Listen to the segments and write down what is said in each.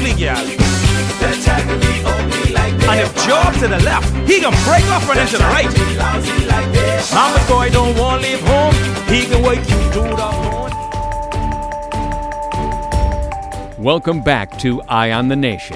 lively girl. And if job to the left, he can break off running to the right. Mama's boy don't want to leave home, he can wait you to the morning. Welcome back to Eye on the Nation.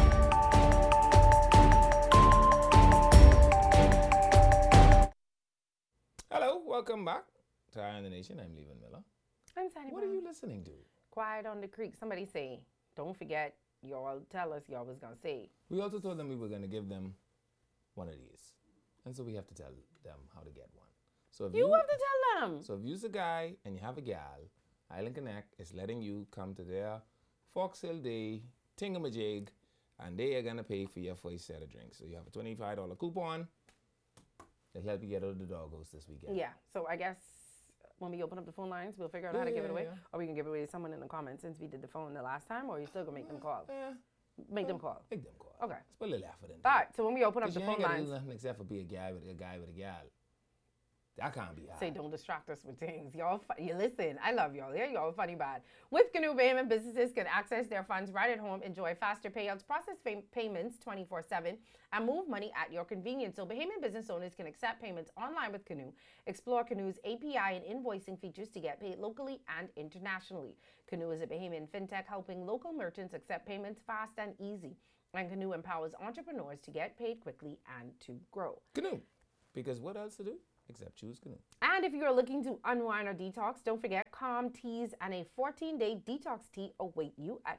Hello, welcome back to Eye on the Nation. I'm Levan Miller. I'm Sandy What Brown. are you listening to? Quiet on the Creek. Somebody say, don't forget, y'all tell us y'all was going to say. We also told them we were going to give them one of these. And so we have to tell them how to get one. So if You have to tell them. So if you're a guy and you have a gal, Island Connect is letting you come to their Fox Hill Day Tingamajig, and they are going to pay for your first set of drinks. So you have a $25 coupon. They'll help you get out of the doggos this weekend. Yeah, so I guess when we open up the phone lines, we'll figure out how to give it away. Yeah. Or we can give it away to someone in the comments since we did the phone the last time, or you still going to make them call? Make them call. Make them call. Okay. Let's put a little effort in. All right, so when we open up the You phone ain't gotta lines, do nothing except for be a guy with a gal. That can't be hard. say don't distract us with things. Y'all, you listen, I love y'all. Yeah, y'all funny bad. With Canoe, Bahamian businesses can access their funds right at home, enjoy faster payouts, process payments 24/7, and move money at your convenience. So Bahamian business owners can accept payments online with Canoe. Explore Canoe's API and invoicing features to get paid locally and internationally. Canoe is a Bahamian fintech helping local merchants accept payments fast and easy. And Canoe empowers entrepreneurs to get paid quickly and to grow. Canoe. Because what else to do except choose Canoe? And if you are looking to unwind or detox, don't forget Calm Teas and a 14-day detox tea await you at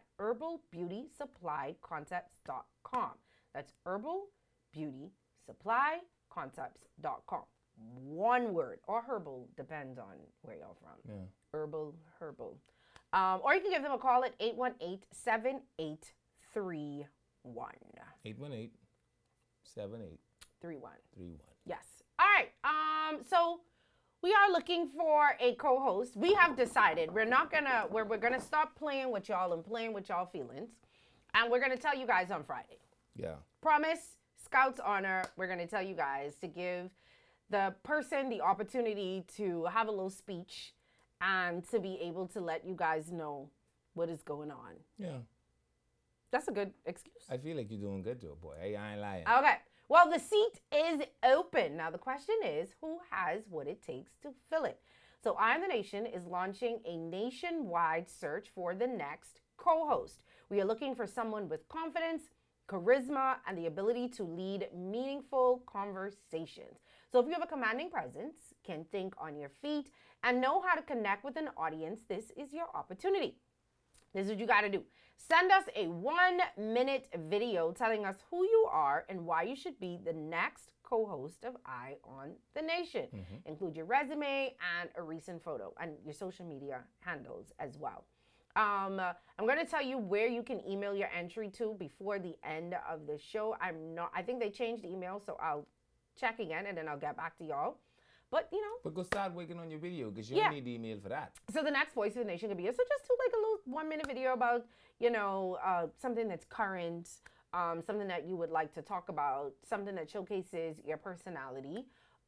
herbalbeautysupplyconcepts.com. That's herbalbeautysupplyconcepts.com. One word, or herbal, depends on where you're from. Yeah. Herbal. Or you can give them a call at 818-7831. 818-7831. Yes. All right. So we are looking for a co-host. We have decided we're gonna stop playing with y'all and playing with y'all feelings, and we're gonna tell you guys on Friday. Yeah. Promise, Scouts Honor. We're gonna tell you guys to give the person the opportunity to have a little speech and to be able to let you guys know what is going on. Yeah. That's a good excuse. I feel like you're doing good to it, boy. Hey, I ain't lying. Okay. Well, the seat is open. Now, the question is, who has what it takes to fill it? So, Eye on the Nation is launching a nationwide search for the next co-host. We are looking for someone with confidence, charisma, and the ability to lead meaningful conversations. So, if you have a commanding presence, can think on your feet, and know how to connect with an audience, this is your opportunity. This is what you got to do. Send us a 1-minute video telling us who you are and why you should be the next co-host of Eye on the Nation. Include your resume and a recent photo and your social media handles as well. I'm going to tell you where you can email your entry to before the end of the show. I think they changed the email, so I'll check again and then I'll get back to y'all. But, But go start working on your video because you Yeah. don't need the email for that. So the next Voice of the Nation could be, so just do like a little 1-minute video about, something that's current, something that you would like to talk about, something that showcases your personality.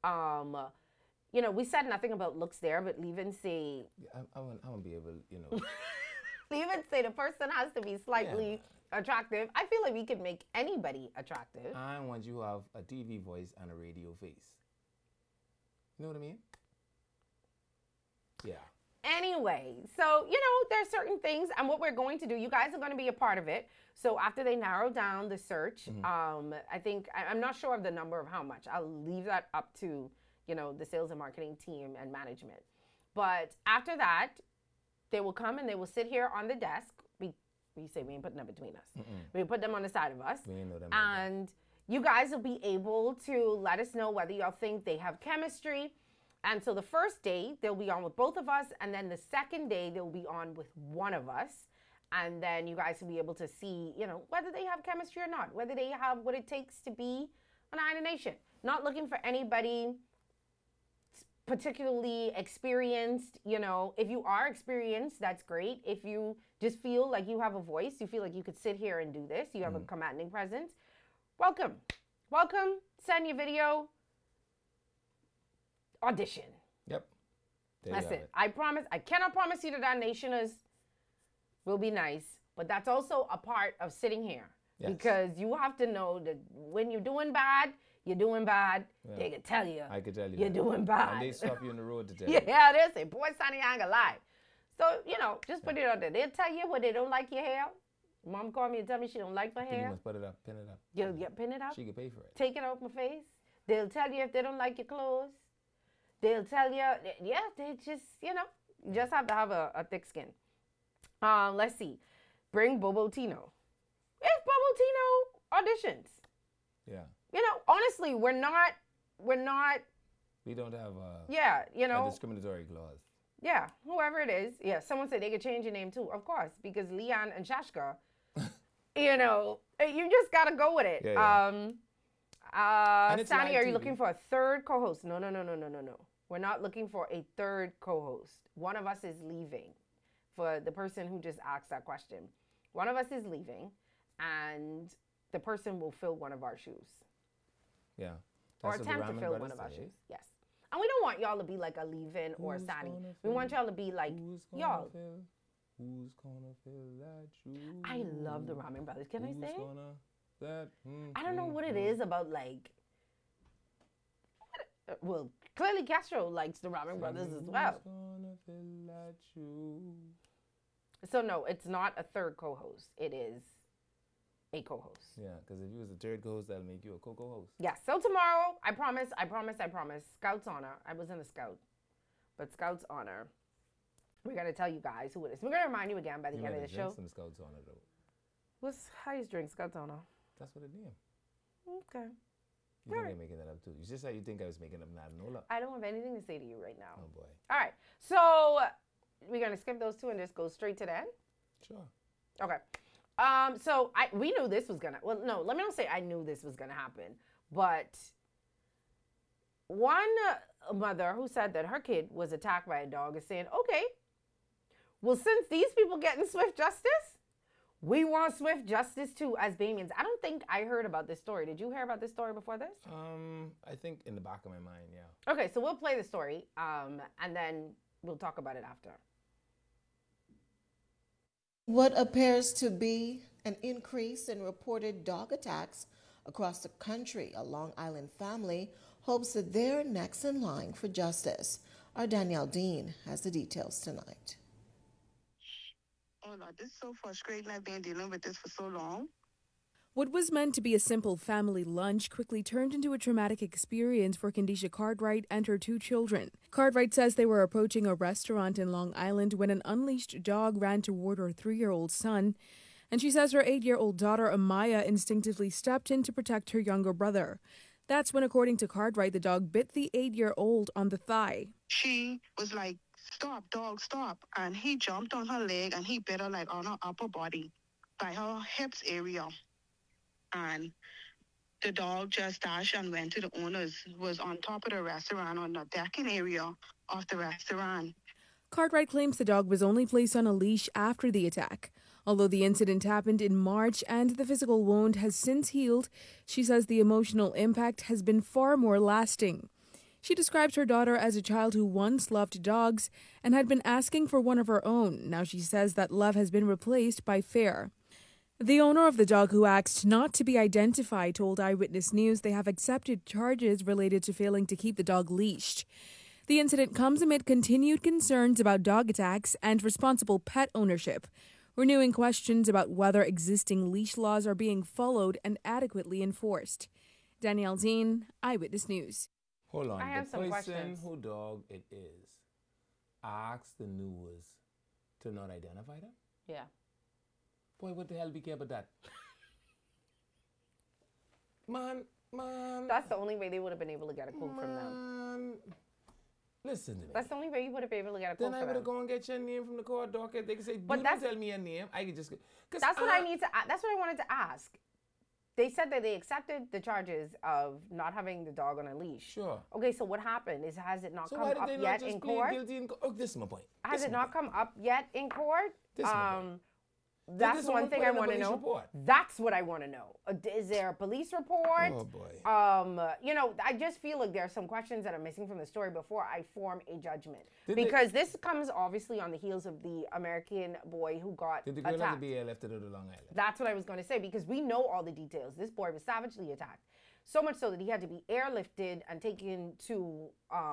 We said nothing about looks there, but Levan say, I won't be able, Levan say the person has to be slightly attractive. I feel like we could make anybody attractive. I want you to have a TV voice and a radio face. You know what I mean? Yeah. Anyway, so, there's certain things, and what we're going to do, you guys are going to be a part of it. So after they narrow down the search, I think, I'm not sure of the number of how much. I'll leave that up to, the sales and marketing team and management. But after that, they will come and they will sit here on the desk. We say we ain't putting them between us. We put them on the side of us. We ain't know them. And you guys will be able to let us know whether y'all think they have chemistry. And so the first day, they'll be on with both of us. And then the second day, they'll be on with one of us. And then you guys will be able to see, whether they have chemistry or not, whether they have what it takes to be an Eye on the Nation. Not looking for anybody particularly experienced. If you are experienced, that's great. If you just feel like you have a voice, you feel like you could sit here and do this, you have a commanding presence, welcome. Send your video. Audition. Yep. There That's you have it. I cannot promise you that our nationers will be nice, But that's also a part of sitting here. Yes. Because you have to know that when you're doing bad, you're doing bad. Yeah. They can tell you. I could tell you You're that. doing bad. And they stop you on the road to tell you. Yeah, they say, boy, Sonny, I ain't gonna lie. So, just put it on there. They'll tell you when they don't like your hair. Mom called me and tell me she don't like my Then you hair. must put it up, pin it up. Pin it up. She could pay for it. Take it off my face. They'll tell you if they don't like your clothes. They'll tell you, they just, you just have to have a thick skin. Let's see. Bring Bobo Tino. If Bobo Tino auditions. Yeah. Honestly, we're not. We don't have a a discriminatory clause. Yeah, whoever it is. Yeah, someone said they could change your name too. Of course, because Leon and Shashka, you just got to go with it. Yeah, Sonny, are you looking for a third co-host? No. We're not looking for a third co-host. One of us is leaving. For the person who just asked that question, one of us is leaving, and the person will fill one of our shoes. Yeah. Or That's what the attempt to Ramen fill Brothers one of our say. shoes. Yes. And we don't want y'all to be like a leave-in or a Sonny. We want y'all to be like, y'all. Who's gonna fill that shoe? I love the Ramen Brothers. Can I say? That, I don't know what it is about well, clearly Castro likes the Ramen Brothers as well. Who's gonna fill that shoe? So no, it's not a third co-host. It is a co-host. Yeah, because if you was a third co-host, that'll make you a co-host. Yes. So tomorrow, I promise. Scouts Honor. I was in a Scout, but Scouts Honor. We're gonna tell you guys who it is. We're gonna remind you again by the end of the show. Some Scouts Honor though. What's highest drink? Scouts Honor. That's what it name. Okay. You think I'm making that up too? It's just how you think I was making up Nanola. I don't have anything to say to you right now. Oh boy. All right. So we're gonna skip those two and just go straight to the end. Sure. Okay. So we knew this was gonna. Well, no. Let me not say I knew this was gonna happen, but one mother who said that her kid was attacked by a dog is saying, okay, well, since these people getting swift justice, we want swift justice too as Bamians. I don't think I heard about this story. Did you hear about this story before this? I think in the back of my mind, yeah. Okay, so we'll play the story, and then we'll talk about it after. What appears to be an increase in reported dog attacks across the country, a Long Island family hopes that they're next in line for justice. Our Danielle Dean has the details tonight. Oh Lord, this is so frustrating. I've been dealing with this for so long. What was meant to be a simple family lunch quickly turned into a traumatic experience for Kendisha Cartwright and her two children. Cartwright says they were approaching a restaurant in Long Island when an unleashed dog ran toward her 3-year-old son, and she says her 8-year-old daughter Amaya instinctively stepped in to protect her younger brother. That's when, according to Cartwright, the dog bit the 8-year-old on the thigh. She was like, "Stop, dog, stop." And he jumped on her leg and he bit her like on her upper body by her hips area. And the dog just dashed and went to the owners, was on top of the restaurant on the decking area of the restaurant. Cartwright claims the dog was only placed on a leash after the attack. Although the incident happened in March and the physical wound has since healed, she says the emotional impact has been far more lasting. She describes her daughter as a child who once loved dogs and had been asking for one of her own. Now she says that love has been replaced by fear. The owner of the dog, who asked not to be identified, told Eyewitness News they have accepted charges related to failing to keep the dog leashed. The incident comes amid continued concerns about dog attacks and responsible pet ownership, renewing questions about whether existing leash laws are being followed and adequately enforced. Danielle Dean, Eyewitness News. Hold on. I have some person questions. who dog it is asked the news to not identify them? Yeah. Boy, what the hell be care about that? Man. That's the only way they would have been able to get a quote from them. Listen to me. That's the only way you would have been able to get a quote Then I from would have them. gone and get your name from the court docket. They can say, But don't that's- tell me your name. I can just... That's what I need to. That's what I wanted to ask. They said that they accepted the charges of not having the dog on a leash. Sure. Okay, so what happened is, has it not So come why did up they not yet just in plead court? guilty in court? Oh, this is my point. Has it not come up yet in court? This is my point. That's this one woman thing put I in a want to police know. report? That's what I want to know. Is there a police report? Oh, boy. You know, I just feel like there are some questions that are missing from the story before I form a judgment. Did they- Because this comes obviously on the heels of the American boy who got Did the girl have attacked. to be airlifted to Long Island? That's what I was going to say, because we know all the details. This boy was savagely attacked. So much so that he had to be airlifted and taken to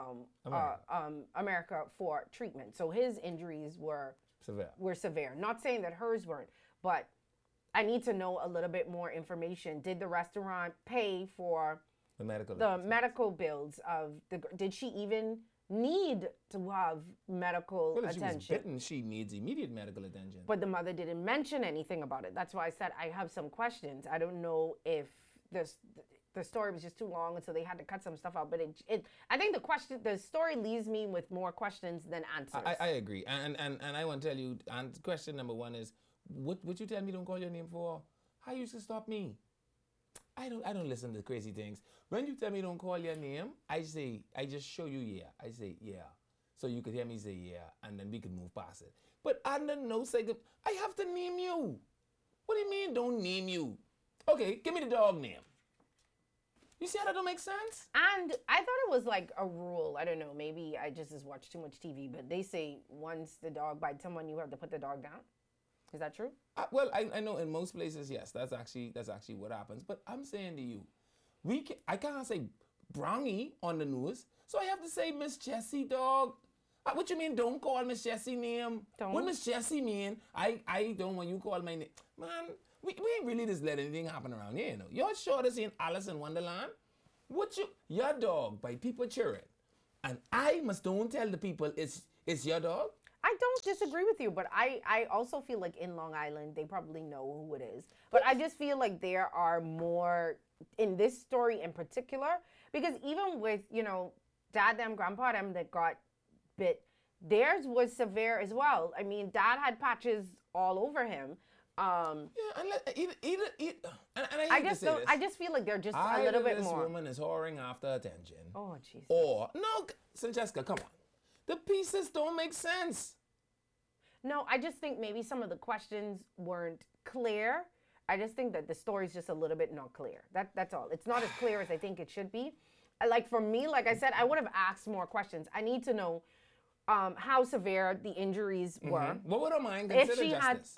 America for treatment. So his injuries were severe. Not saying that hers weren't, but I need to know a little bit more information. Did the restaurant pay for The medical. the medical bills of the? Did she even need to have medical Well, if she was attention? bitten, she needs immediate medical attention. But the mother didn't mention anything about it. That's why I said I have some questions. I don't know if the story was just too long, and so they had to cut some stuff out. But I think the story leaves me with more questions than answers. I agree, and I want to tell you. And question number one is, what you tell me don't call your name for? How you used to stop me? I don't listen to crazy things. When you tell me don't call your name, I just show you yeah. I say yeah, so you could hear me say yeah, and then we could move past it. But under no second, I have to name you. What do you mean don't name you? Okay, give me the dog name. You see how that don't make sense? And I thought it was like a rule. I don't know. Maybe I just watch too much TV. But they say once the dog bites someone, you have to put the dog down. Is that true? Well, I know in most places, yes, that's actually what happens. But I'm saying to you, I can't say Brownie on the news, so I have to say Miss Jessie, dog. What you mean? Don't call Miss Jessie name. Don't. What Miss Jessie mean? I don't want you call my name, man. We ain't really just let anything happen around here, you know. You're sure to see Alice in Wonderland? Your dog by people cheering, and I must don't tell the people it's your dog. I don't disagree with you, but I also feel like in Long Island, they probably know who it is. But I just feel like there are more in this story in particular, because even with, you know, dad them, grandpa them that got bit, theirs was severe as well. I mean, dad had patches all over him. Yeah, and I hate to say this. I just feel like they're just a little bit this more. woman is whoring after attention. Oh, Jesus. Or no, Francesca, come on. The pieces don't make sense. No, I just think maybe some of the questions weren't clear. I just think that the story's just a little bit not clear. That's all. It's not as clear as I think it should be. Like for me, like I said, I would have asked more questions. I need to know how severe the injuries were. What would I mind If consider justice?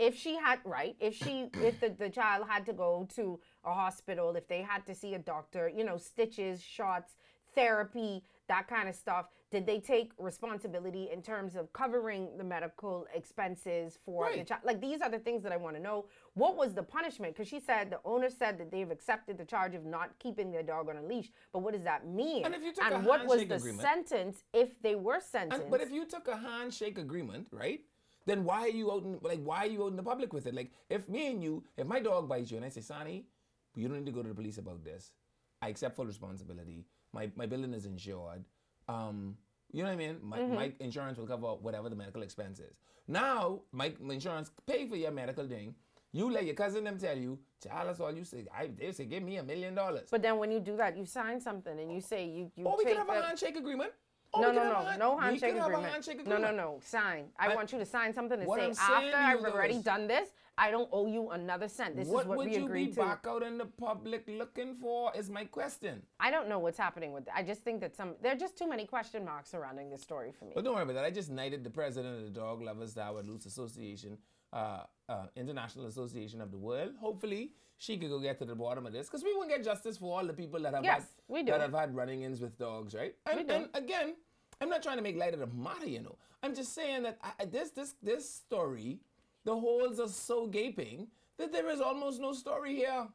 if the child had to go to a hospital, if they had to see a doctor, you know, stitches, shots, therapy, that kind of stuff, did they take responsibility in terms of covering the medical expenses for the child? Like, these are the things that I want to know. What was the punishment? Because she said, the owner said that they've accepted the charge of not keeping their dog on a leash. But what does that mean? And if you took a what was handshake the agreement- sentence if they were sentenced? But if you took a handshake agreement, right? Then why are you out in the public with it? Like, if my dog bites you and I say, Sonny, you don't need to go to the police about this. I accept full responsibility. My building is insured. You know what I mean? My insurance will cover whatever the medical expense is. Now, my insurance pay for your medical thing. You let your cousin them tell you, child, that's all you say. They say, give me $1 million. But then when you do that, you sign something and you say you Or we take can have a the- handshake agreement. No, No handshake agreement. No. Sign. I want you to sign something and What say, I'm saying after to you, I've though, already is- done this, I don't owe you another cent. This is what would we you agreed be to. back out in the public looking for is my question. I don't know what's happening with it. I just think that there are just too many question marks surrounding this story for me. But don't worry about that. I just knighted the president of the Dog Lovers Darwood Loose Association, International Association of the World. Hopefully, she could go get to the bottom of this, because we want to get justice for all the people that have had run-ins with dogs, right? And again, I'm not trying to make light of the matter, you know. I'm just saying that this story, the holes are so gaping that there is almost no story here.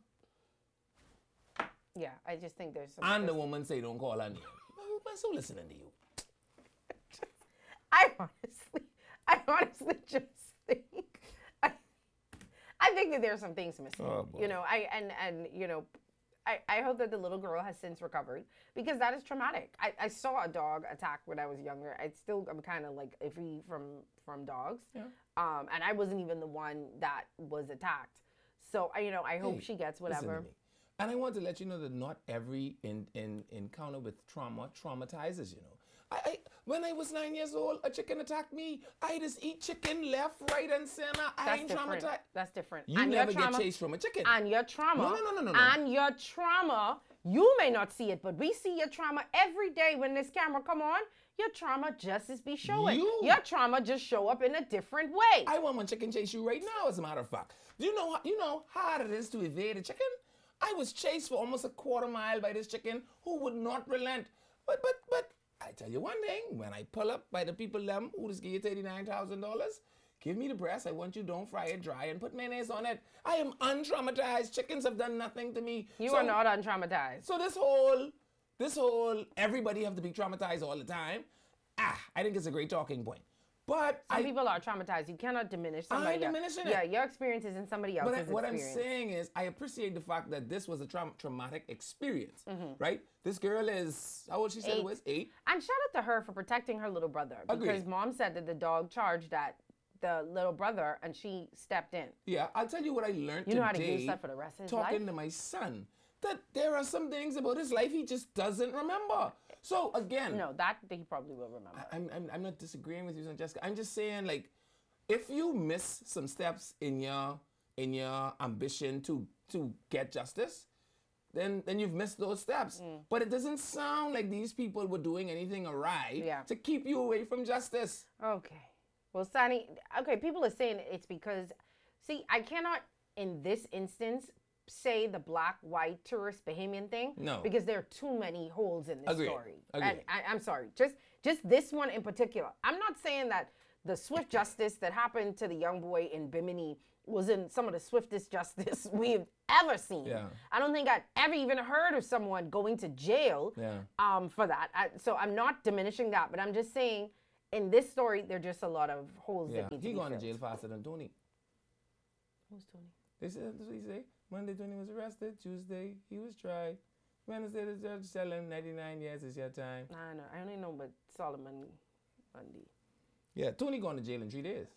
Yeah, I just think there's some. And the woman say, don't call her name. I'm so listening to you. I honestly just think I think that there's some things missing. Oh, boy. You know, I hope that the little girl has since recovered, because that is traumatic. I saw a dog attack when I was younger. I'm kind of like iffy from dogs. Yeah. And I wasn't even the one that was attacked. So I hope she gets Listen whatever. to me. And I want to let you know that not every encounter with trauma traumatizes, you know. When I was 9 years old, a chicken attacked me. I just eat chicken left, right, and center. I ain't different. traumatized. That's different. You And never your trauma, get chased from a chicken. And your trauma. No. And your trauma, you may not see it, but we see your trauma every day when this camera come on. Your trauma just is be showing. Your trauma just show up in a different way. I want my chicken chase you right now, as a matter of fact. Do you know how hard it is to evade a chicken? I was chased for almost a quarter mile by this chicken who would not relent. But I tell you one thing, when I pull up by the people them who just give you $39,000, give me the breast. I want you don't fry it dry and put mayonnaise on it. I am untraumatized. Chickens have done nothing to me. You are not untraumatized. So this whole everybody have to be traumatized all the time. I think it's a great talking point. But some people are traumatized. You cannot diminish somebody. I'm diminishing it. Yeah, your experience isn't somebody else's experience. What I'm saying is, I appreciate the fact that this was a traumatic experience, right? This girl is, how old she said it was? 8. And shout out to her for protecting her little brother. Because Agreed. Mom said that the dog charged at the little brother and she stepped in. Yeah, I'll tell you what I learned today. You know how to use that for the rest of his life? Talking to my son, that there are some things about his life he just doesn't remember. So again, no, that he probably will remember. I'm not disagreeing with you, Jessica. I'm just saying, like, if you miss some steps in your ambition to get justice, then you've missed those steps. But it doesn't sound like these people were doing anything awry to keep you away from justice. Okay. Well, Sonny, okay, people are saying it's because, see, I cannot in this instance say the black-white tourist Bahamian thing. No. Because there are too many holes in this story. Agreed. And I'm sorry, just this one in particular. I'm not saying that the swift justice that happened to the young boy in Bimini wasn't some of the swiftest justice we've ever seen. Yeah. I don't think I've ever even heard of someone going to jail for that. So I'm not diminishing that, but I'm just saying in this story, there are just a lot of holes that need to be filled. He going to jail faster than Tony. Who's Tony? That's what he say. Monday, Tony was arrested. Tuesday, he was tried. Wednesday, the judge tell him 99 years is your time. I know. I only know but Solomon Monday. Yeah, Tony going to jail in 3 days.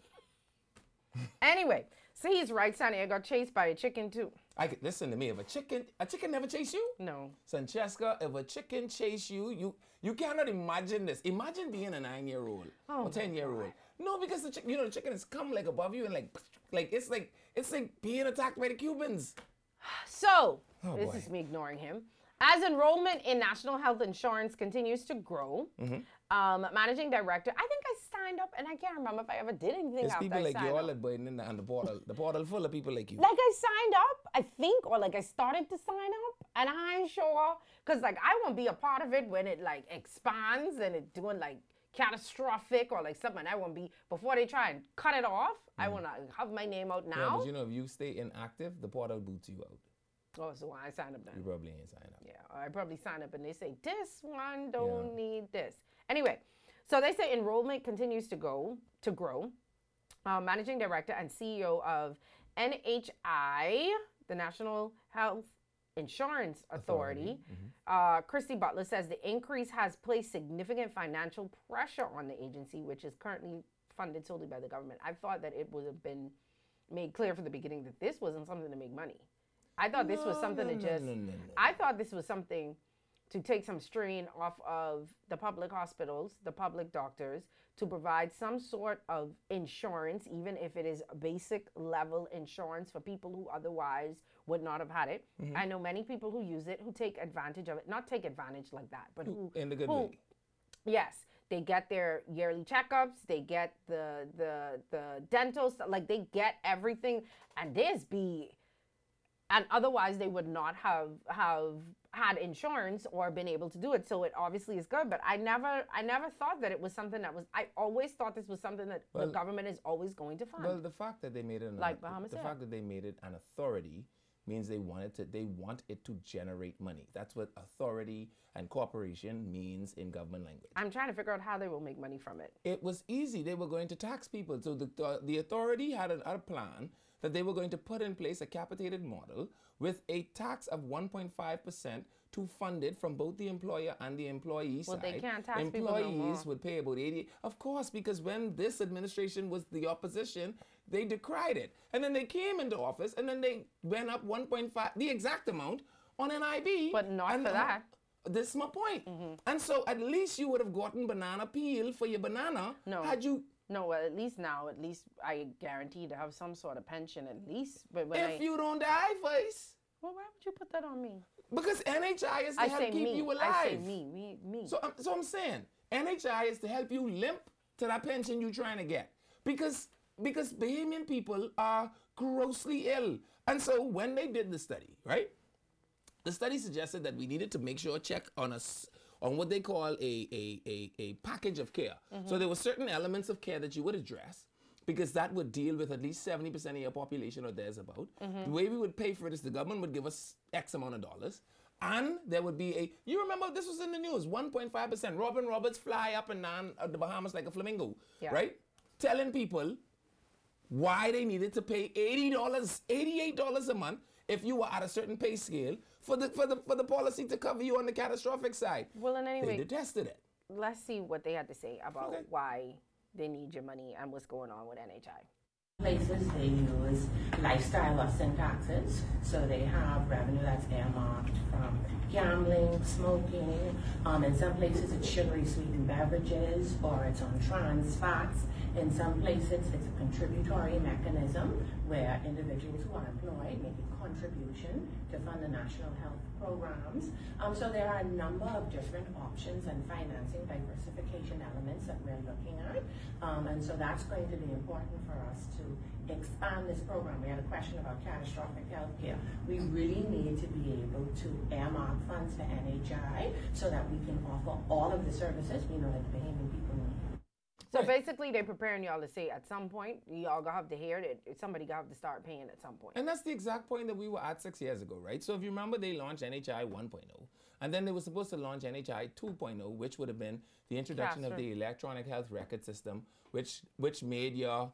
Anyway, so he's right, Sonny. I got chased by a chicken too. Listen to me. If a chicken never chase you? No. Francesca, if a chicken chase you cannot imagine this. Imagine being a 9-year-old or 10-year-old. No, because the chicken has come like above you and it's like being attacked by the Cubans. So, this is me ignoring him. As enrollment in national health insurance continues to grow, managing director, I think I signed up, and I can't remember if I ever did anything after I signed up. There's people like you all that burden in the portal full of people like you. Like I signed up, I think, or like I started to sign up, and I ain't sure, because like I won't be a part of it when it like expands and it doing like catastrophic or like something. I won't be, before they try and cut it off, I want to have my name out now. Yeah, but if you stay inactive, the portal boots you out. Oh, so I signed up then. You probably ain't signed up. Yeah, I probably signed up and they say, this one don't need this. Anyway, so they say enrollment continues to grow. Managing director and CEO of NHI, the National Health Insurance Authority, Christy Butler says the increase has placed significant financial pressure on the agency, which is currently funded solely by the government. I thought that it would have been made clear from the beginning that this wasn't something to make money. I thought this was something I thought this was something to take some strain off of the public hospitals, the public doctors, to provide some sort of insurance, even if it is a basic level insurance for people who otherwise would not have had it. I know many people who use it, who take advantage of it, not take advantage like that, but who in the good way. Yes, they get their yearly checkups, they get the dental stuff, like they get everything, and and otherwise they would not have had insurance or been able to do it. So it obviously is good, but I never thought that it was something that was, I always thought this was something that the government is always going to fund. Well, the fact that they made it fact that they made it an authority means they want it to generate money. That's what authority and corporation means in government language. I'm trying to figure out how they will make money from it. It was easy. They were going to tax people. So the authority had a plan that they were going to put in place a capitated model with a tax of 1.5% to fund it from both the employer and the employee side. Well, they can't tax people no more. Employees would pay about 80. Of course, because when this administration was the opposition, they decried it. And then they came into office and then they went up 1.5, the exact amount on NIB. But not for that. This is my point. And so at least you would have gotten banana peel for your banana had you. No, well, at least I guarantee to have some sort of pension at least. But If you don't die first. Well, why would you put that on me? Because NHI is to help keep you alive. I say me. So I'm saying NHI is to help you limp to that pension you're trying to get. Because Bahamian people are grossly ill. And so when they did the study, right? The study suggested that we needed to make sure check on what they call a package of care. So there were certain elements of care that you would address because that would deal with at least 70% of your population or there's about. The way we would pay for it is the government would give us X amount of dollars. And there would be you remember this was in the news, 1.5%. Robin Roberts fly up and down the Bahamas like a flamingo, right? Telling people why they needed to pay $80, $88 a month if you were at a certain pay scale for the policy to cover you on the catastrophic side. Well, in any They way, detested it. let's see what they had to say about why they need your money and what's going on with NHI. Places they use lifestyle or sin taxes, so they have revenue that's earmarked from gambling, smoking. In some places it's sugary sweetened beverages or it's on trans fats. In some places it's a contributory mechanism where individuals who are employed make a contribution to fund the national health programs. So there are a number of different options and financing diversification elements that we're looking at. And so that's going to be important for us to expand this program. We had a question about catastrophic health care. We really need to be able to earmark funds for NHI so that we can offer all of the services we know that the Bahamian people need. So basically, they're preparing y'all to say at some point, y'all gonna have to hear that somebody gonna have to start paying at some point. And that's the exact point that we were at 6 years ago, right? So if you remember, they launched NHI 1.0, and then they were supposed to launch NHI 2.0, which would have been the introduction of the electronic health record system, which made your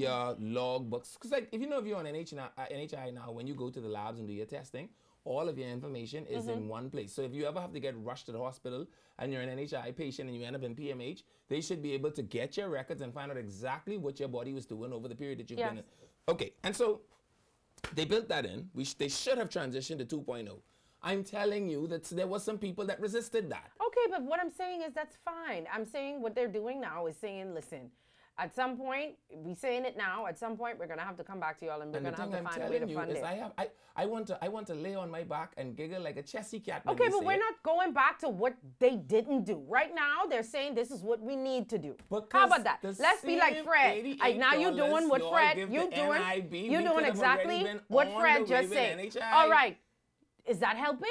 log books. Because like if you're on NHI now, when you go to the labs and do your testing, all of your information is in one place. So if you ever have to get rushed to the hospital and you're an NHI patient and you end up in PMH, they should be able to get your records and find out exactly what your body was doing over the period that you've been in. Okay, and so they built that in. They should have transitioned to 2.0. I'm telling you that there was some people that resisted that. Okay, but what I'm saying is that's fine. I'm saying what they're doing now is saying, listen, at some point, we saying it now, at some point, we're going to have to come back to y'all and we're going to have to find a way to fund it. I want to lay on my back and giggle like a chessy cat. Okay, but we're not going back to what they didn't do. Right now, they're saying this is what we need to do. How about that? Let's be like Fred. Now you're doing what Fred, you're doing exactly what Fred just said. All right. Is that helping?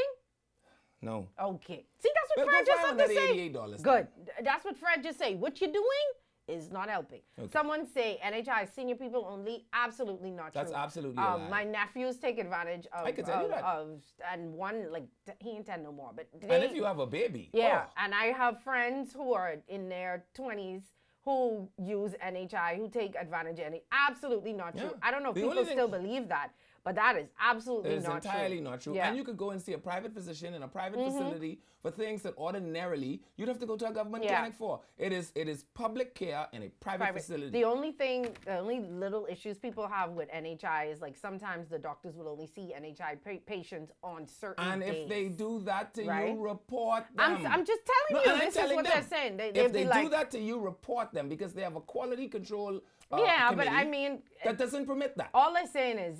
No. Okay. See, that's what Fred just had to say. Good. That's what Fred just said. What you're doing is not helping. Okay. Someone say NHI senior people only. Absolutely not true. That's absolutely a lie. My nephews take advantage of. I can tell you that. And one he ain't 10 no more. But and if you have a baby. Yeah, and I have friends who are in their 20s who use NHI, who take advantage of it. Absolutely not true. I don't know if people still believe that. But that is absolutely not true. It's entirely not true. Yeah. And you could go and see a private physician in a private facility for things that ordinarily you'd have to go to a government clinic for. It is public care in a private facility. The only little issues people have with NHI is like sometimes the doctors will only see NHI patients on certain days. And if they do that to you, report them. I'm just telling you, this is what they're saying. If they do that to you, report them because they have a quality control but I mean... that doesn't permit that. All they're saying is,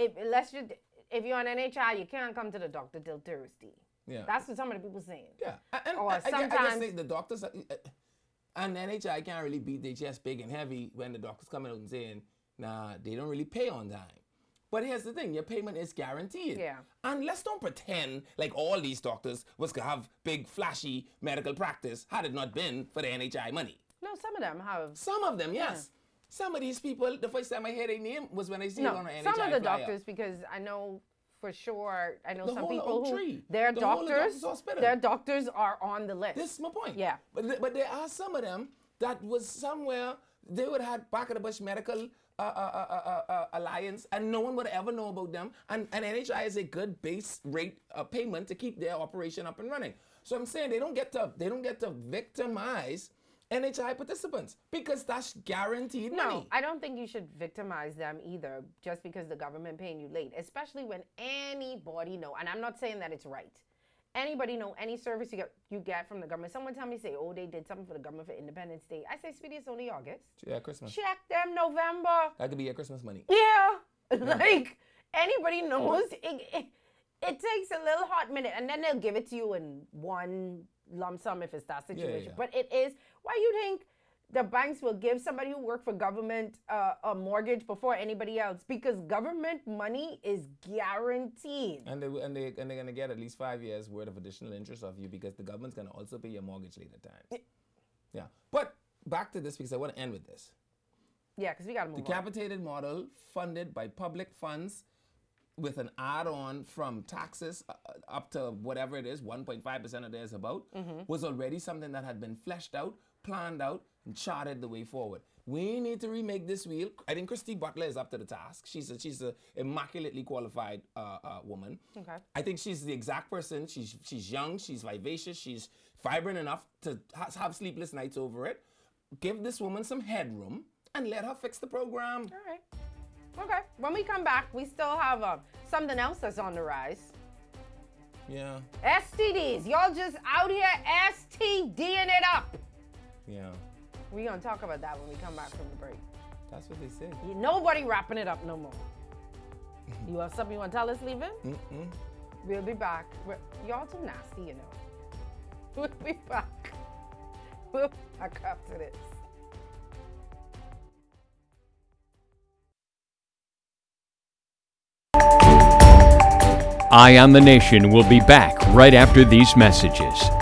if you're on NHI, you can't come to the doctor till Thursday. Yeah. That's what some of the people saying. Yeah. And I just say the doctors and NHI can't really beat their chest big and heavy when the doctors coming out and saying, nah, they don't really pay on time. But here's the thing, your payment is guaranteed. Yeah. And let's don't pretend like all these doctors was to have big, flashy medical practice had it not been for the NHI money. No, some of them have. Some of them, yes. Yeah. Some of these people, the first time I heard their name was when I see it on an NHI some of the flyer. Doctors, because I know for sure, some whole people who, tree. their doctors are on the list. This is my point. Yeah. But there are some of them that was somewhere, they would have had back of the bush medical alliance and no one would ever know about them. And NHI is a good base rate payment to keep their operation up and running. So I'm saying they don't get to victimize NHI participants because that's guaranteed money. No, I don't think you should victimize them either just because the government paying you late, especially when anybody know, and I'm not saying that it's right. Anybody know any service you get from the government? Someone tell me, say, oh, they did something for the government for Independence Day. I say, sweetie, it's only August. Yeah, Christmas. Check them November. That could be your Christmas money. Yeah. Like, anybody knows. It takes a little hot minute, and then they'll give it to you in one lump sum if it's that situation. Yeah. But it is, why you think the banks will give somebody who worked for government a mortgage before anybody else? Because government money is guaranteed. And they're gonna get at least 5 years worth of additional interest off you, because the government's gonna also pay your mortgage later times. Yeah. But back to this, because I want to end with this. Yeah, because we gotta move on. The capitated model, funded by public funds, with an add-on from taxes up to whatever it is, 1.5% of theirs about, was already something that had been fleshed out, planned out, and charted the way forward. We need to remake this wheel. I think Christy Butler is up to the task. She's a immaculately qualified woman. Okay. I think she's the exact person. She's young, she's vivacious, she's vibrant enough to have sleepless nights over it. Give this woman some headroom and let her fix the program. All right. Okay. When we come back, we still have something else that's on the rise. Yeah. STDs. Y'all just out here STDing it up. Yeah. We're going to talk about that when we come back from the break. That's what they say. Nobody wrapping it up no more. You have something you want to tell us, Leavin? We'll be back. Y'all too nasty, you know. We'll be back. We'll be back after this. Eye on the Nation will be back right after these messages.